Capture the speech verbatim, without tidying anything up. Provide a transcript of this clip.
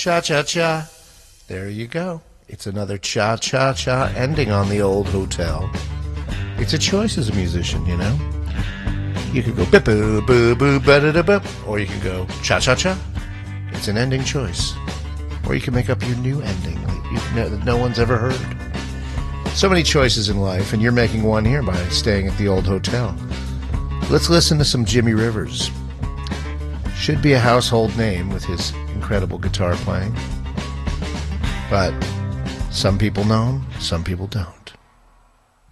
Cha-cha-cha. There you go. It's another cha-cha-cha ending on the old hotel. It's a choice as a musician, you know? You could go bip-boo, boo-boo, ba-da-da-bip, or you could go cha-cha-cha. It's an ending choice. Or you can make up your new ending that, you, no, that no one's ever heard. So many choices in life, and you're making one here by staying at the old hotel. Let's listen to some Jimmy Rivers. Should be a household name with his incredible guitar playing. But some people know him, some people don't.